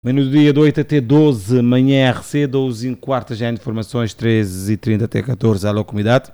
Menu do dia de 8 até 12, manhã RC, 12 e quarta já informações, 13h30 até 14, alô comunidade.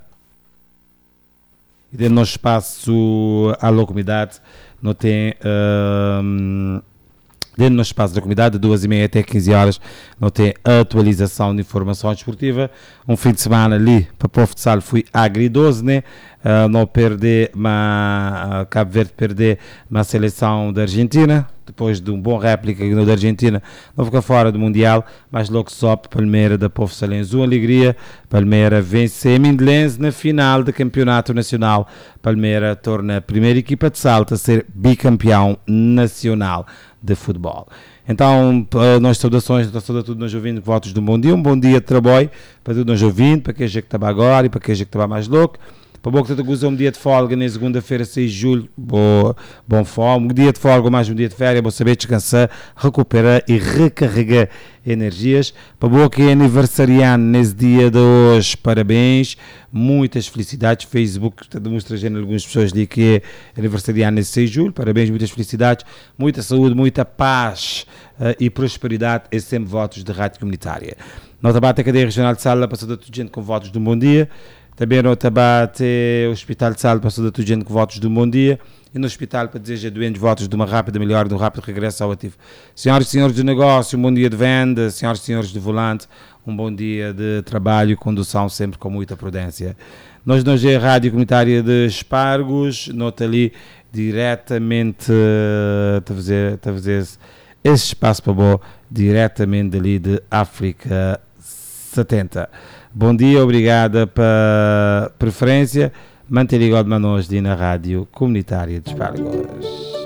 E dentro do nosso espaço, alô comunidade, não tem... dentro do nosso espaço da comunidade, de 2h30 até 15 horas, não tem atualização de informação desportiva. Um fim de semana ali, para o povo de Sal, fui agridoso, né? Não perder, Cabo Verde perder uma seleção da Argentina, depois de um bom réplica da Argentina, não fica fora do Mundial, mas logo sobe Palmeira da Povo Salense, uma alegria. Palmeira vence Mindelense na final do Campeonato Nacional. Palmeira torna a primeira equipa de Salta a ser bicampeão nacional de futebol. Então, nós saudações, saúde a todos nós ouvindo, votos de um bom dia de trabalho para todos nós ouvindo, para quem já que estava agora e para quem já que estava mais louco. Para bom que te usa um dia de folga na segunda-feira, 6 de julho, bom fome, um dia de folga, mais um dia de férias, vou saber descansar, recuperar e recarregar energias. Para bom que é aniversariante nesse dia de hoje, parabéns, muitas felicidades. Facebook demonstra já algumas pessoas ali que é aniversariante nesse 6 de julho, parabéns, muitas felicidades, muita saúde, muita paz e prosperidade, e sempre votos de rádio comunitária. Nota bate a cadeia regional de Sala, passou a toda gente com votos de um bom dia. Também no Tabate, o Hospital de Sal passou da tua gente com votos de um bom dia, e no hospital para dizer a doentes votos de uma rápida melhora, de um rápido regresso ao ativo. Senhoras e senhores de negócio, um bom dia de venda. Senhoras e senhores de volante, um bom dia de trabalho e condução, sempre com muita prudência. Nós é a Rádio Comunitária de Espargos, nota ali diretamente, a fazer esse espaço para bom, diretamente ali de África 70. Bom dia, obrigada pela preferência. Manter ligado a nós na Rádio Comunitária de Espargos.